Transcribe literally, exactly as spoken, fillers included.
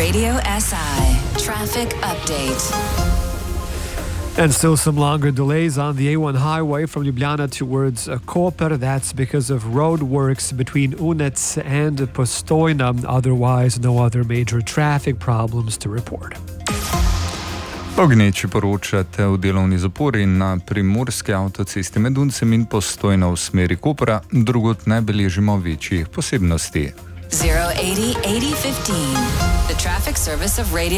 Radio S I. Traffic update. And still some longer delays on the A one highway from Ljubljana towards uh, Koper. That's because of road works between Unec and Postojna. Otherwise, no other major traffic problems to report. Ognječi poročate v delovni zapori na primorski avtocesti med Uncem in Postojno v smeri Kopra, drugot ne beležimo večjih posebnosti. zero eighty eighty fifteen. The traffic service of Radio